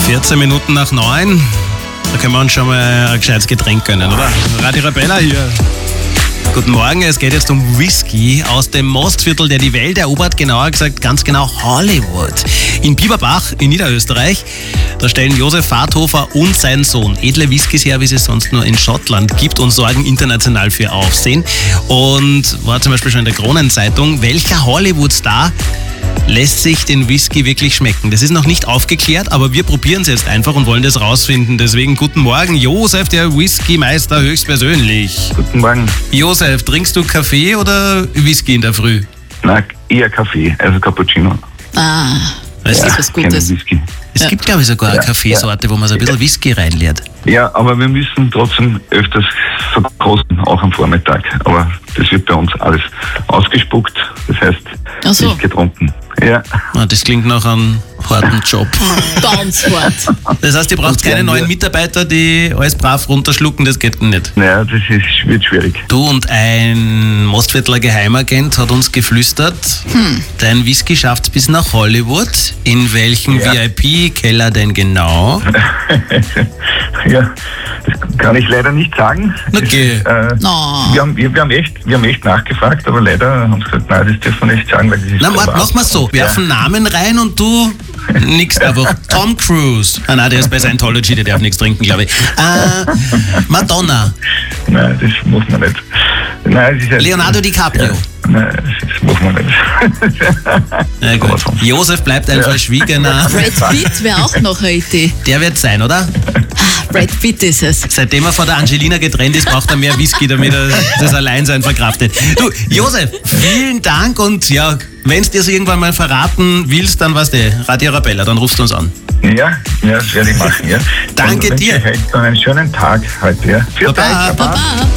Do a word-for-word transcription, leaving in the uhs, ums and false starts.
vierzehn Minuten nach neun. Da können wir uns schon mal ein gescheites Getränk gönnen, oder? Radio Arabella hier. Guten Morgen, es geht jetzt um Whisky aus dem Mostviertel, der die Welt erobert, genauer gesagt ganz genau Hollywood. In Bieberbach in Niederösterreich, da stellen Josef Fahrthofer und sein Sohn edle Whiskys her, wie es es sonst nur in Schottland gibt, und sorgen international für Aufsehen. Und war zum Beispiel schon in der Kronenzeitung, welcher Hollywood-Star lässt sich den Whisky wirklich schmecken? Das ist noch nicht aufgeklärt, aber wir probieren es jetzt einfach und wollen das rausfinden. Deswegen guten Morgen, Josef, der Whiskymeister höchstpersönlich. Guten Morgen. Josef, trinkst du Kaffee oder Whisky in der Früh? Na, eher Kaffee, also Cappuccino. Ah, Weißt das du, ist was Kein Gutes. Whisky. es Ja. gibt, glaube ich, sogar eine Ja, Kaffeesorte, wo man so ein bisschen Whisky reinleert. Ja, aber wir müssen trotzdem öfters verkosten, auch am Vormittag. Aber das wird bei uns alles ausgespuckt, das heißt Ach so. nicht getrunken. Ja, Ah, Das klingt nach einem harten Job. Ganz hart. Das heißt, ihr braucht Und keine werden neuen wir- Mitarbeiter, die alles brav runterschlucken, das geht nicht. naja, das ist, wird schwierig. Du und ein Mostviertler Geheimagent hat uns geflüstert, dein Whisky schafft's bis nach Hollywood. In welchem Ja. V I P-Keller denn genau? Ja, das kann ich leider nicht sagen. Okay. Das, äh, No. wir, haben, wir, wir, haben echt, wir haben echt nachgefragt, aber leider haben sie gesagt, nein, das dürfen wir nicht sagen, weil das ist Na, warte, privat. mach mal so. Wir werfen Namen rein und du nix einfach. Tom Cruise. Ah, nein, der ist bei Scientology, der darf nichts trinken, glaube ich. Äh, Madonna. Nein, das muss man nicht. Nein, das ist ja, Leonardo DiCaprio. Ja, nein, das muss man nicht. Na Aber gut. sonst- Josef bleibt ein Ja. Verschwiegener. Brad Pitt wäre auch noch eine Idee. Der wird sein, oder? Brad Pitt ist es. Seitdem er von der Angelina getrennt ist, braucht er mehr Whisky, damit er das Alleinsein verkraftet. Du, Josef, vielen Dank, und ja, wenn du dir irgendwann mal verraten willst, dann weißt du, Radio Arabella, dann rufst du uns an. Ja, ja, das werde ich machen, ja. Danke Und wünsche dir. euch noch einen schönen Tag heute, ja. Für Baba. euch, Baba. Baba.